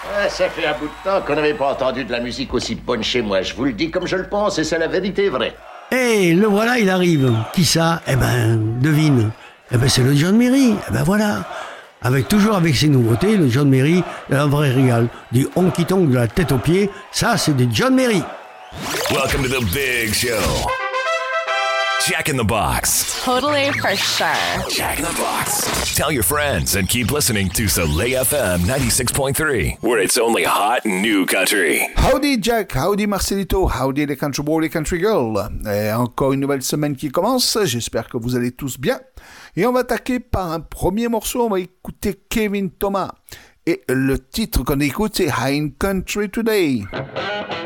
Ah, ça fait un bout de temps qu'on n'avait pas entendu de la musique aussi bonne chez moi. Je vous le dis comme je le pense et c'est la vérité vraie. Eh, le voilà, il arrive. Qui ça? Eh ben, devine. Eh ben, c'est le John Merry. Eh ben, voilà. Toujours avec ses nouveautés, le John Merry est un vrai régal. Du honky-tonk de la tête aux pieds, ça, c'est du John Merry. Welcome to the big show. Jack in the Box. Totally for sure. Jack in the Box. Tell your friends and keep listening to Soleil FM 96.3, where it's only hot new country. Howdy Jack, howdy Marcelito, howdy les country boys, les country girls. Encore une nouvelle semaine qui commence, j'espère que vous allez tous bien. Et on va attaquer par un premier morceau, on va écouter Kevin Thomas. Et le titre qu'on écoute, c'est High Country Today.